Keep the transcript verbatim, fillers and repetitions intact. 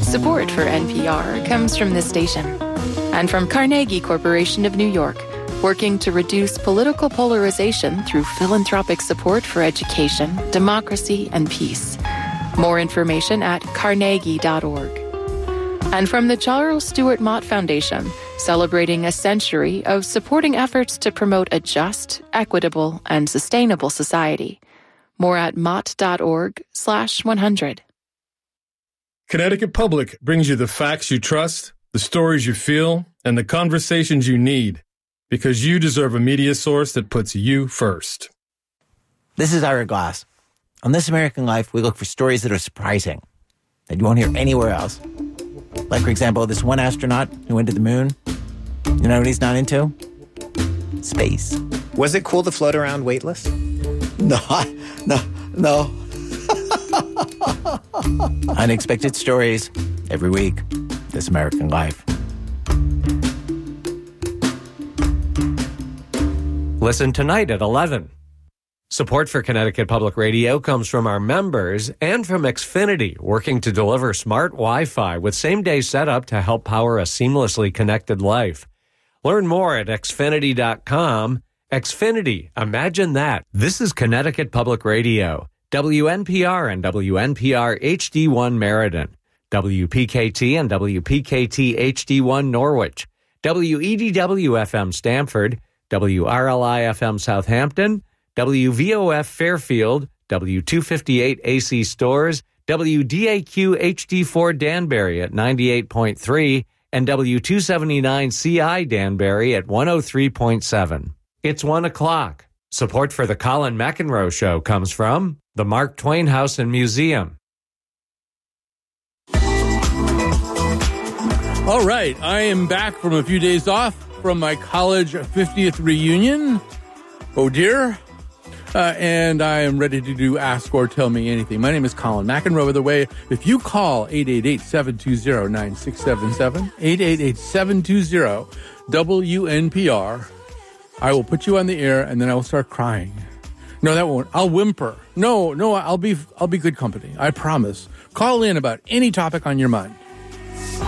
Support for N P R comes from this station and from Carnegie Corporation of New York, working to reduce political polarization through philanthropic support for education, democracy, and peace. More information at carnegie dot org. And from the Charles Stewart Mott Foundation, celebrating a century of supporting efforts to promote a just, equitable, and sustainable society. More at mott dot org slash one hundred. Connecticut Public brings you the facts you trust, the stories you feel, and the conversations you need, because you deserve a media source that puts you first. This is Ira Glass. On This American Life, we look for stories that are surprising, that you won't hear anywhere else. Like, for example, this one astronaut who went to the moon. You know what he's not into? Space. Was it cool to float around weightless? No, no, no. Unexpected stories every week. This American Life. Listen tonight at eleven. Support for Connecticut Public Radio comes from our members and from Xfinity, working to deliver smart Wi-Fi with same-day setup to help power a seamlessly connected life. Learn more at xfinity dot com. Xfinity, imagine that. This is Connecticut Public Radio, W N P R and W N P R H D one Meriden, W P K T and W P K T H D one Norwich, W E D W F M Stamford, W R L I F M Southampton, W V O F Fairfield, W two fifty-eight A C Stores, W D A Q H D four Danbury at ninety-eight point three, and W two seventy-nine C I Danbury at one oh three point seven. It's one o'clock. Support for the Colin McEnroe Show comes from the Mark Twain House and Museum. All right, I am back from a few days off from my college fiftieth reunion. Oh dear. Uh, and I am ready to do Ask or Tell Me Anything. My name is Colin McEnroe. By the way, if you call eight eight eight, seven two zero, nine six seven seven, eight eight eight, seven two zero, W N P R, I will put you on the air and then I will start crying. No, that won't. I'll whimper. No, no, I'll be, I'll be good company. I promise. Call in about any topic on your mind.